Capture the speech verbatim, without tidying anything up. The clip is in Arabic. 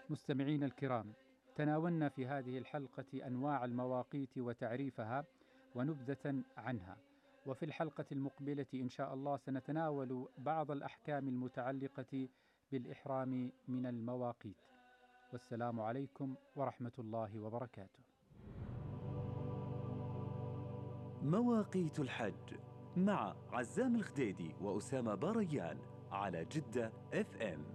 مستمعين الكرام، تناولنا في هذه الحلقة أنواع المواقيت وتعريفها ونبذة عنها، وفي الحلقة المقبلة إن شاء الله سنتناول بعض الأحكام المتعلقة بالإحرام من المواقيت. والسلام عليكم ورحمة الله وبركاته. مواقيت الحج مع عزام الخديدي وأسامة باريان على جدة اف ام.